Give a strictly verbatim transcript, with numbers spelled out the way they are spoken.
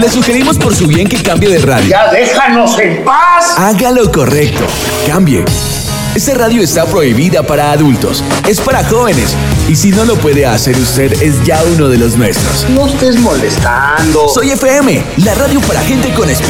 Le sugerimos por su bien que cambie de radio. ¡Ya déjanos en paz! Haga lo correcto. Cambie. Esta radio está prohibida para adultos. Es para jóvenes. Y si no lo puede hacer usted, es ya uno de los nuestros. No estés molestando. Soy F M, la radio para gente con espíritu.